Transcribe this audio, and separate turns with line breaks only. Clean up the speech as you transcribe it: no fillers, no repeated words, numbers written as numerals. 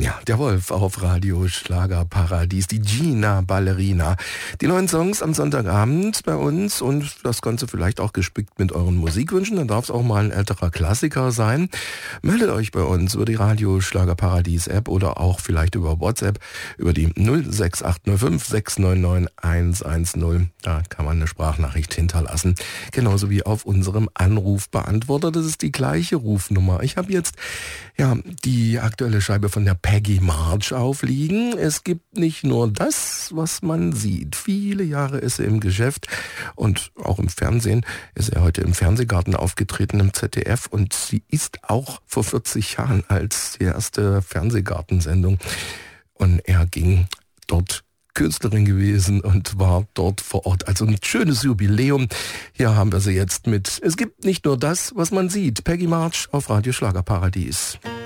Ja, der Wolf auf Radio Schlagerparadies, die Gina Ballerina. Die neuen Songs am Sonntagabend bei uns und das Ganze vielleicht auch gespickt mit euren Musikwünschen. Dann darf es auch mal ein älterer Klassiker sein. Meldet euch bei uns über die Radio Schlagerparadies App oder auch vielleicht über WhatsApp über die 06805 699 110. Da kann man eine Sprachnachricht hinterlassen. Genauso wie auf unserem Anrufbeantworter. Das ist die gleiche Rufnummer. Ich habe jetzt die aktuelle Scheibe von der Peggy March aufliegen. Es gibt nicht nur das, was man sieht. Viele Jahre ist sie im Geschäft und auch im Fernsehen. Ist er heute im Fernsehgarten aufgetreten im ZDF und sie ist auch vor 40 Jahren als die erste Fernsehgartensendung. Und er ging dort Künstlerin gewesen und war dort vor Ort. Also ein schönes Jubiläum. Hier haben wir sie jetzt mit. Es gibt nicht nur das, was man sieht. Peggy March auf Radio Schlagerparadies.